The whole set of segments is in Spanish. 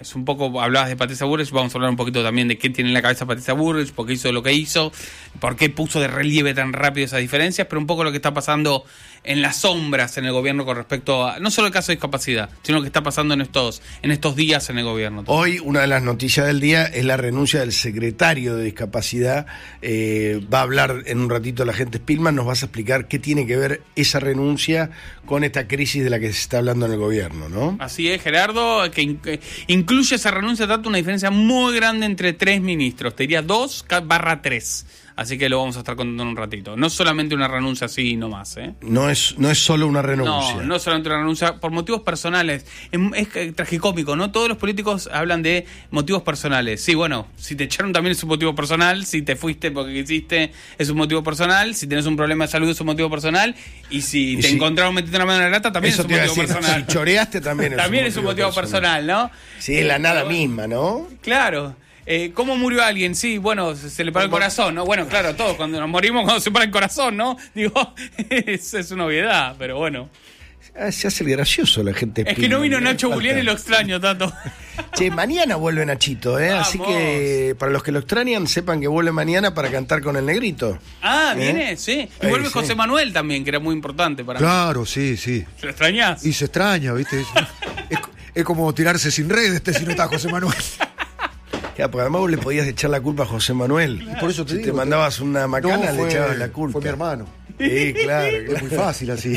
es un poco, hablabas de Patricia Bullrich, vamos a hablar un poquito también de qué tiene en la cabeza Patricia Bullrich, por qué hizo lo que hizo, por qué puso de relieve tan rápido esas diferencias, pero un poco lo que está pasando en las sombras en el gobierno con respecto a, no solo el caso de discapacidad, sino lo que está pasando en estos días en el gobierno. Hoy una de las noticias del día es la renuncia del secretario de Discapacidad. Va a hablar en un ratito la gente Spillman, nos vas a explicar qué tiene que ver esa renuncia con esta crisis de la que se está hablando en el gobierno, ¿no? Así es, Gerardo, que incluye esa renuncia, tanto una diferencia muy grande entre 3 ministros, te diría 2/3. Así que lo vamos a estar contando en un ratito. No solamente una renuncia así nomás, ¿eh? No es solo una renuncia. No solamente una renuncia por motivos personales. Es tragicómico, ¿no? Todos los políticos hablan de motivos personales. Sí, bueno, si te echaron también es un motivo personal, si te fuiste porque quisiste es un motivo personal, si tenés un problema de salud es un motivo personal, y si te encontraron metiendo la mano en la lata también es un motivo personal. Si choreaste también es un motivo personal, ¿no? Sí, es la nada misma, ¿no? Claro. ¿Cómo murió alguien? Sí, bueno, se le paró el corazón, ¿no? Bueno, claro, todos cuando nos morimos, cuando se para el corazón, ¿no? Digo, es una obviedad, pero bueno. Se hace el gracioso la gente. Es que no vino Nacho Julián y lo extraño tanto. Che, mañana vuelve Nachito, Así que para los que lo extrañan, sepan que vuelve mañana para cantar con el Negrito. Viene, sí. Y vuelve José Manuel también, que era muy importante para mí. Claro, sí. ¿Se lo extrañás? Y se extraña, ¿viste? Es como tirarse sin red si no está José Manuel. Ya, porque además vos le podías echar la culpa a José Manuel. Claro. Y por eso te digo, te mandabas una macana, le echabas la culpa. Fue mi hermano. Sí, claro. Es muy fácil así.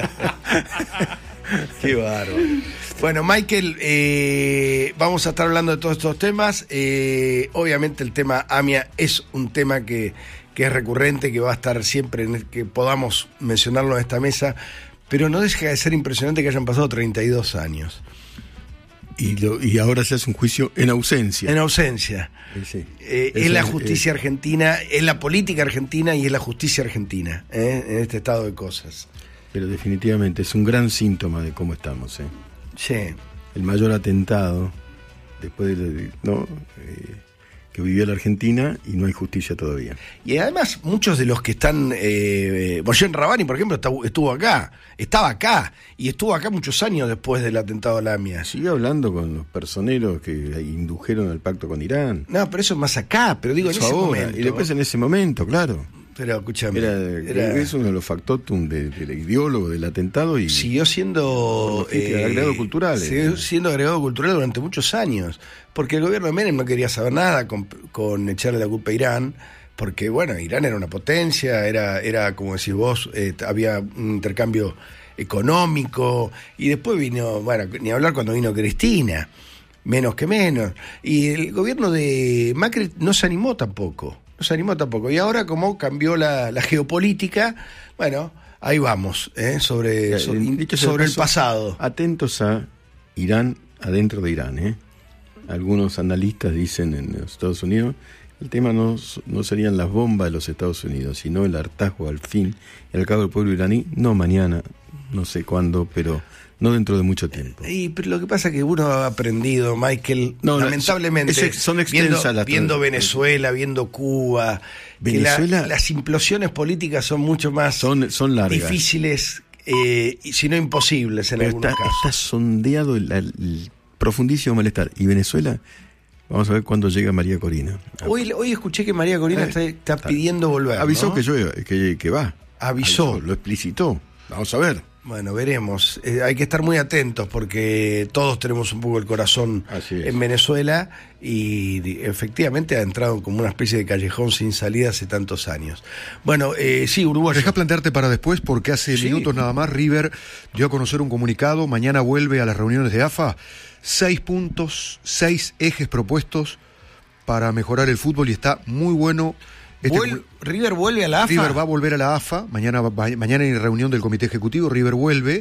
Qué bárbaro. Bueno, Michael, vamos a estar hablando de todos estos temas. Obviamente el tema AMIA es un tema que es recurrente, que va a estar siempre, que podamos mencionarlo en esta mesa, pero no deja de ser impresionante que hayan pasado 32 años. Y ahora se hace un juicio en ausencia. En ausencia. Sí. Es la justicia argentina, es la política argentina y es la justicia argentina, en este estado de cosas. Pero definitivamente es un gran síntoma de cómo estamos. Sí. El mayor atentado después de que vivió la Argentina, y no hay justicia todavía. Y además muchos de los que están, Boyen Rabani, por ejemplo, estaba acá y estuvo acá muchos años después del atentado a la AMIA. Sigue hablando con los personeros que indujeron al pacto con Irán. No, pero eso es más acá, pero digo, eso en ese ahora, momento. Y después en ese momento, claro. Pero escúchame, es uno de los factotum del ideólogo del atentado, y siguió siendo agregado cultural. Siguió siendo agregado cultural durante muchos años, porque el gobierno de Menem no quería saber nada con echarle la culpa a Irán, porque bueno, Irán era una potencia, era como decís vos, había un intercambio económico, y después vino, bueno, ni hablar cuando vino Cristina, menos que menos, y el gobierno de Macri no se animó tampoco. Y ahora, como cambió la geopolítica, bueno, ahí vamos, sobre el pasado. Atentos a Irán, adentro de Irán, Algunos analistas dicen en los Estados Unidos, el tema no serían las bombas de los Estados Unidos, sino el hartazgo al fin y al cabo del pueblo iraní, no mañana, no sé cuándo, pero no dentro de mucho tiempo. Pero lo que pasa es que uno ha aprendido, Michael, lamentablemente, son extensas viendo Venezuela, viendo Cuba, Venezuela, que las implosiones políticas son mucho más son largas, difíciles, si no imposibles en algunos casos. Está sondeado el profundísimo malestar. Y Venezuela, vamos a ver cuándo llega María Corina. Hoy escuché que María Corina está pidiendo volver. Avisó, ¿no? que va. Avisó, lo explicitó. Vamos a ver. Bueno, veremos. Hay que estar muy atentos porque todos tenemos un poco el corazón en Venezuela, y efectivamente ha entrado como una especie de callejón sin salida hace tantos años. Bueno, sí, Uruguay. Deja plantearte para después, porque hace minutos nada más River dio a conocer un comunicado. Mañana vuelve a las reuniones de AFA. 6 puntos, 6 ejes propuestos para mejorar el fútbol, y está muy bueno. River vuelve a la AFA. River va a volver a la AFA. Mañana hay reunión del comité ejecutivo. River vuelve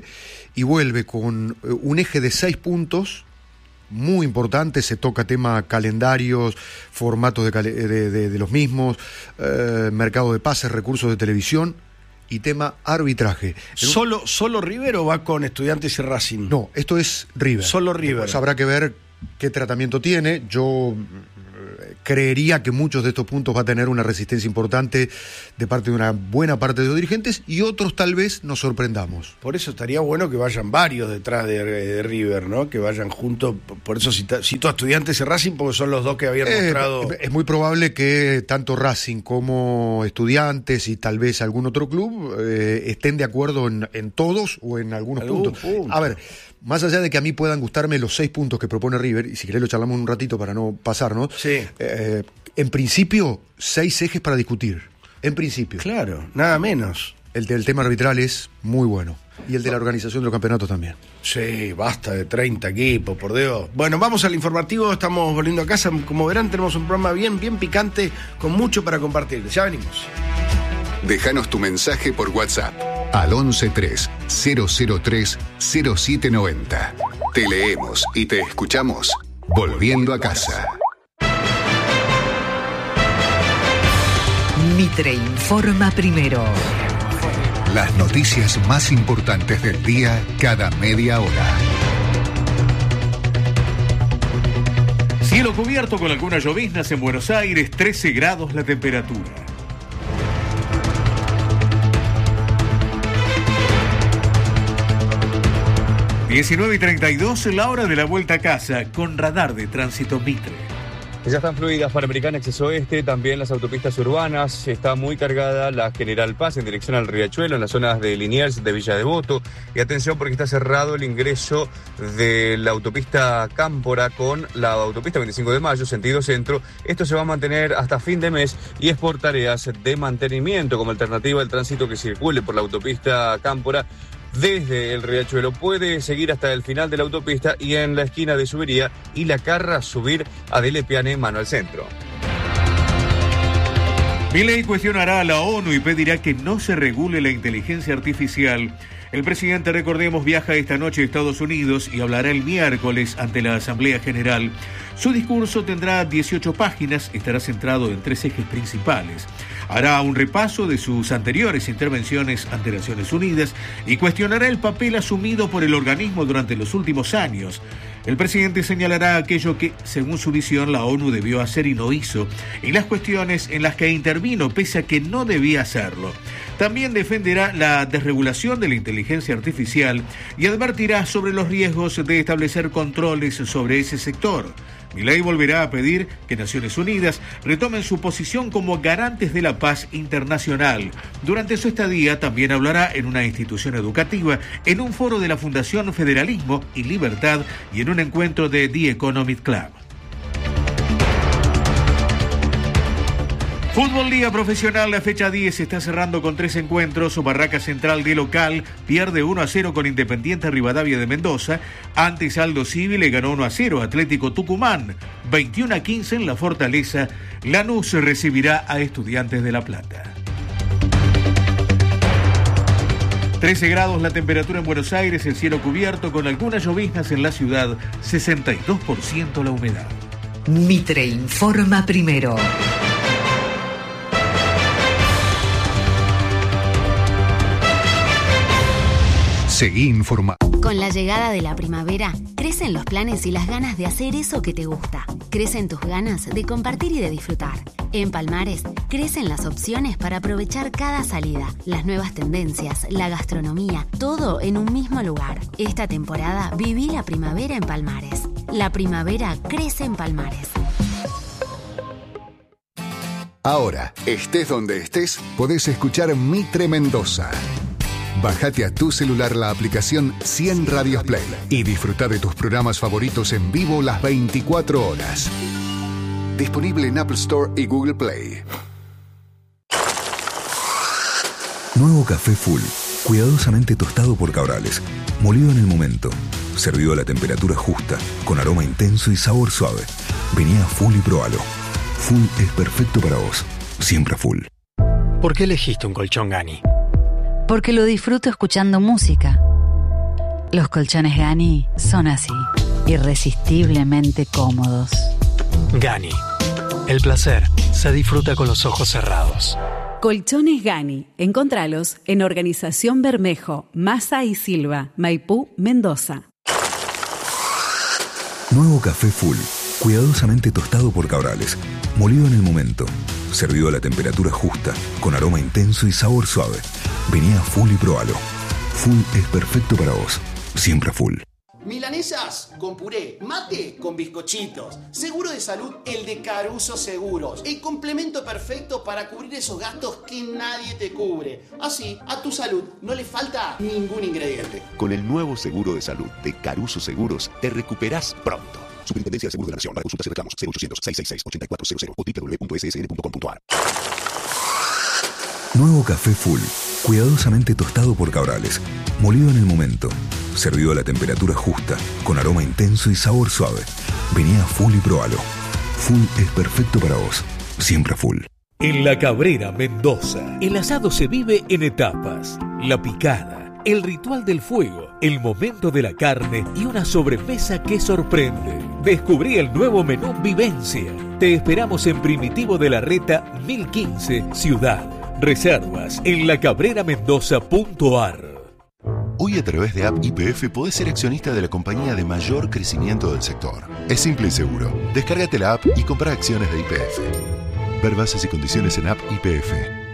con un eje de 6 puntos muy importante. Se toca tema calendarios, formatos de los mismos, mercado de pases, recursos de televisión y tema arbitraje. ¿Solo River o va con Estudiantes y Racing? No, esto es River. Solo River. Después habrá que ver qué tratamiento tiene. Yo creería que muchos de estos puntos va a tener una resistencia importante de parte de una buena parte de los dirigentes y otros tal vez nos sorprendamos. Por eso estaría bueno que vayan varios detrás de River, ¿no? Que vayan juntos. Por eso cito a Estudiantes y Racing, porque son los dos que habían mostrado. Es muy probable que tanto Racing como Estudiantes y tal vez algún otro club estén de acuerdo en todos o en algunos puntos. A ver, más allá de que a mí puedan gustarme los 6 puntos que propone River, y si querés lo charlamos un ratito para no pasarnos, sí. En principio, 6 ejes para discutir. En principio. Claro, nada menos. El del tema arbitral es muy bueno. Y el de la organización de los campeonatos también. Sí, basta de 30 equipos, por Dios. Bueno, vamos al informativo, estamos volviendo a casa. Como verán, tenemos un programa bien picante, con mucho para compartir. Ya venimos. Déjanos tu mensaje por WhatsApp al 113-003-0790. Te leemos y te escuchamos volviendo a casa. Mitre informa primero. Las noticias más importantes del día cada media hora. Cielo cubierto con algunas lloviznas en Buenos Aires, 13 grados la temperatura. (19:32) la hora de la vuelta a casa con radar de tránsito Mitre. Ya están fluidas Panamericana Acceso Oeste, también las autopistas urbanas. Está muy cargada la General Paz en dirección al Riachuelo, en las zonas de Liniers, de Villa Devoto. Y atención porque está cerrado el ingreso de la autopista Cámpora con la autopista 25 de Mayo, sentido centro. Esto se va a mantener hasta fin de mes y es por tareas de mantenimiento como alternativa al tránsito que circule por la autopista Cámpora. Desde el Riachuelo puede seguir hasta el final de la autopista y en la esquina de Subería y La Carra subir a Dele Piane mano al centro. Milei cuestionará a la ONU y pedirá que no se regule la inteligencia artificial. El presidente, recordemos, viaja esta noche a Estados Unidos y hablará el miércoles ante la Asamblea General. Su discurso tendrá 18 páginas, estará centrado en 3 ejes principales. Hará un repaso de sus anteriores intervenciones ante Naciones Unidas y cuestionará el papel asumido por el organismo durante los últimos años. El presidente señalará aquello que, según su visión, la ONU debió hacer y no hizo, y las cuestiones en las que intervino pese a que no debía hacerlo. También defenderá la desregulación de la inteligencia artificial y advertirá sobre los riesgos de establecer controles sobre ese sector. Milei volverá a pedir que Naciones Unidas retomen su posición como garantes de la paz internacional. Durante su estadía también hablará en una institución educativa, en un foro de la Fundación Federalismo y Libertad y en un encuentro de The Economic Club. Fútbol Liga Profesional, la fecha 10 está cerrando con 3 encuentros. Barraca Central de local pierde 1-0 con Independiente Rivadavia de Mendoza. Antes Aldo Civi le ganó 1-0 Atlético Tucumán. 21-15 en la Fortaleza. Lanús recibirá a Estudiantes de La Plata. 13 grados la temperatura en Buenos Aires, el cielo cubierto con algunas lloviznas en la ciudad, 62% la humedad. Mitre informa primero. Seguí informando. Con la llegada de la primavera, crecen los planes y las ganas de hacer eso que te gusta. Crecen tus ganas de compartir y de disfrutar. En Palmares, crecen las opciones para aprovechar cada salida, las nuevas tendencias, la gastronomía, todo en un mismo lugar. Esta temporada, viví la primavera en Palmares. La primavera crece en Palmares. Ahora, estés donde estés, podés escuchar Mitre Mendoza. Bájate a tu celular la aplicación 100 Radios Play y disfruta de tus programas favoritos en vivo las 24 horas. Disponible en Apple Store y Google Play. Nuevo café Full, cuidadosamente tostado por Cabrales, molido en el momento, servido a la temperatura justa, con aroma intenso y sabor suave. Vení a Full y probalo. Full es perfecto para vos, siempre Full. ¿Por qué elegiste un colchón Gani? Porque lo disfruto escuchando música. Los colchones Gani son así, irresistiblemente cómodos. Gani. El placer se disfruta con los ojos cerrados. Colchones Gani. Encontralos en Organización Bermejo, Massa y Silva, Maipú, Mendoza. Nuevo café Full, cuidadosamente tostado por Cabrales, molido en el momento, servido a la temperatura justa, con aroma intenso y sabor suave. Vení a Full y probalo. Full es perfecto para vos, siempre Full. Milanesas con puré, mate con bizcochitos. Seguro de salud, el de Caruso Seguros. El complemento perfecto para cubrir esos gastos que nadie te cubre. Así, a tu salud no le falta ningún ingrediente. Con el nuevo seguro de salud de Caruso Seguros, te recuperás pronto. Superintendencia de Seguros de la Nación. Para consultas y reclamos, 0800-666-8400 o www.ssn.com.ar. Nuevo café Full, cuidadosamente tostado por Cabrales, molido en el momento, servido a la temperatura justa, con aroma intenso y sabor suave. Vení a Full y probalo. Full es perfecto para vos, siempre Full. En La Cabrera, Mendoza, el asado se vive en etapas. La picada, el ritual del fuego, el momento de la carne y una sobremesa que sorprende. Descubrí el nuevo menú Vivencia. Te esperamos en Primitivo de la Reta 1015, Ciudad. Reservas en lacabreramendoza.ar. Hoy a través de App YPF podés ser accionista de la compañía de mayor crecimiento del sector. Es simple y seguro. Descárgate la app y comprá acciones de YPF. Ver bases y condiciones en App YPF.